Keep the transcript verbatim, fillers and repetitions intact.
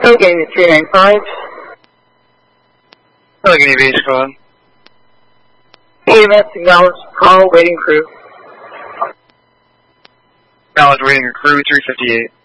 Allegheny three nine five. Allegheny base squad. E M S acknowledged call, waiting crew. Acknowledged waiting crew three fifty-eight.